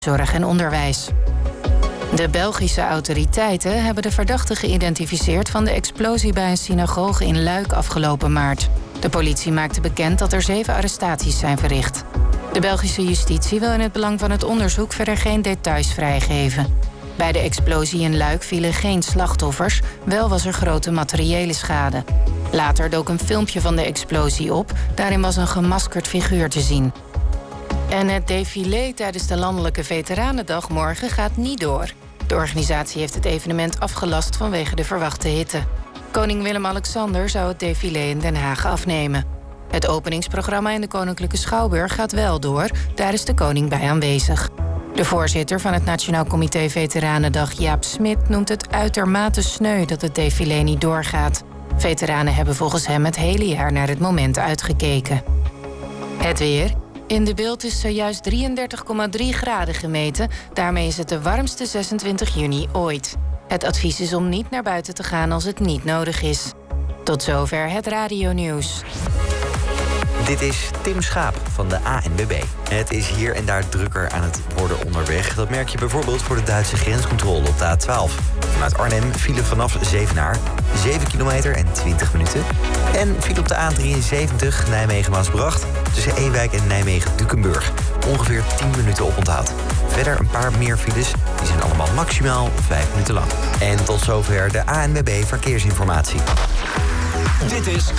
zorg en onderwijs. De Belgische autoriteiten hebben de verdachte geïdentificeerd van de explosie bij een synagoge in Luik afgelopen maart. De politie maakte bekend dat er 7 arrestaties zijn verricht. De Belgische justitie wil in het belang van het onderzoek verder geen details vrijgeven. Bij de explosie in Luik vielen geen slachtoffers, wel was er grote materiële schade. Later dook een filmpje van de explosie op, daarin was een gemaskerd figuur te zien. En het défilé tijdens de Landelijke Veteranendag morgen gaat niet door. De organisatie heeft het evenement afgelast vanwege de verwachte hitte. Koning Willem-Alexander zou het défilé in Den Haag afnemen. Het openingsprogramma in de Koninklijke Schouwburg gaat wel door, daar is de koning bij aanwezig. De voorzitter van het Nationaal Comité Veteranendag, Jaap Smit, noemt het uitermate sneu dat het défilé niet doorgaat. Veteranen hebben volgens hem het hele jaar naar het moment uitgekeken. Het weer. In De Bilt is zojuist 33,3 graden gemeten. Daarmee is het de warmste 26 juni ooit. Het advies is om niet naar buiten te gaan als het niet nodig is. Tot zover het radionieuws. Dit is Tim Schaap van de ANWB. Het is hier en daar drukker aan het worden onderweg. Dat merk je bijvoorbeeld voor de Duitse grenscontrole op de A12. Vanuit Arnhem file vanaf Zevenaar, 7 kilometer en 20 minuten. En file op de A73 Nijmegen-Maasbracht tussen Ewijk en Nijmegen-Dukenburg. Ongeveer 10 minuten oponthoud. Verder een paar meer files, die zijn allemaal maximaal 5 minuten lang. En tot zover de ANWB Verkeersinformatie. Dit is